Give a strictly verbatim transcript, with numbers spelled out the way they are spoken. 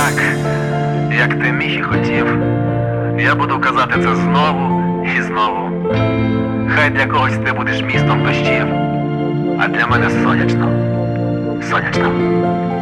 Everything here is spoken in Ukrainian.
Так, як ти міг і хотів, я буду казати це знову і знову. Хай для когось ти будеш містом дощів, а для мене сонячно, сонячно.